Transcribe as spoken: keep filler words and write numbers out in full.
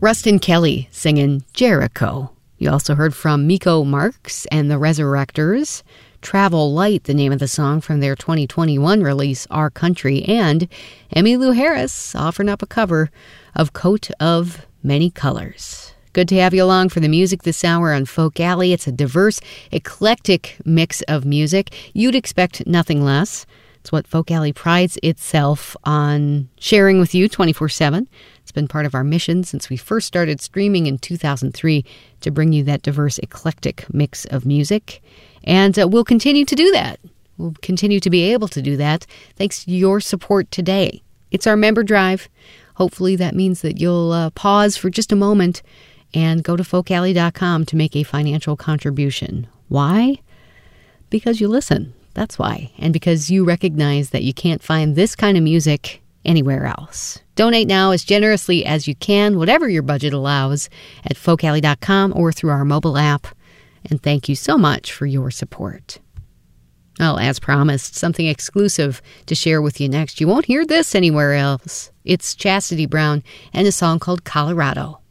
Rustin Kelly singing Jericho. You also heard from Miko Marks and the Resurrectors. Travel Light, the name of the song from their twenty twenty-one release, Our Country. And Emmylou Harris offering up a cover of Coat of Many Colors. Good to have you along for the music this hour on Folk Alley. It's a diverse, eclectic mix of music. You'd expect nothing less. It's what Folk Alley prides itself on sharing with you twenty-four seven. It's been part of our mission since we first started streaming in two thousand three to bring you that diverse, eclectic mix of music. And uh, we'll continue to do that. We'll continue to be able to do that thanks to your support today. It's our member drive. Hopefully that means that you'll uh, pause for just a moment and go to folk alley dot com to make a financial contribution. Why? Because you listen. That's why. And because you recognize that you can't find this kind of music anywhere else. Donate now as generously as you can, whatever your budget allows, at folk alley dot com or through our mobile app. And thank you so much for your support. Well, as promised, something exclusive to share with you next. You won't hear this anywhere else. It's Chastity Brown and a song called Colorado.